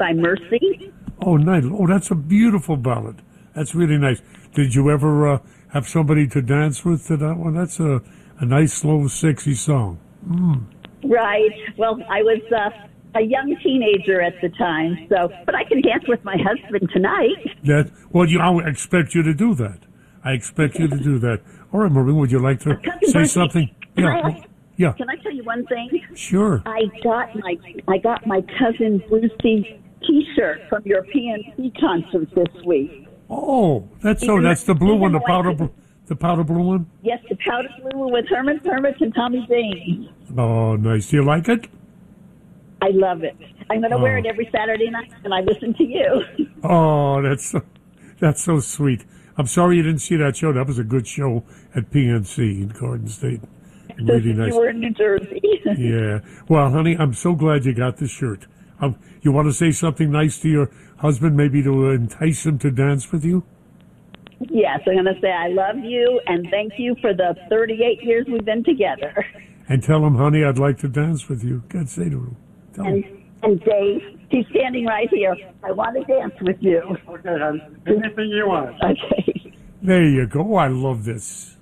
by Mercy. Oh, nice. Oh, that's a beautiful ballad. That's really nice. Did you ever have somebody to dance with to that one? That's a nice, slow, sexy song. Right. Well, I was a young teenager at the time, but I can dance with my husband tonight. I expect you to do that. I expect you to do that. All right, Maureen, would you like to say Brucey, something? Yeah. Can I tell you one thing? Sure. I got my cousin Brucey T-shirt from your PNC concert this week. Oh, that's the blue one, the powder blue one? Yes, the powder blue one with Herman Hermits and Tommy James. Oh, nice. Do you like it? I love it. I'm going to wear it every Saturday night, and I listen to you. Oh, that's so sweet. I'm sorry you didn't see that show. That was a good show at PNC in Garden State. Really nice. You were in New Jersey. Yeah. Well, honey, I'm so glad you got the shirt. You want to say something nice to your husband, maybe to entice him to dance with you? Yes, I'm going to say I love you and thank you for the 38 years we've been together. And tell him, honey, I'd like to dance with you. God, say to him. Tell him. And Dave, he's standing right here. I want to dance with you. Okay, hon. Anything you want. Okay. There you go. I love this.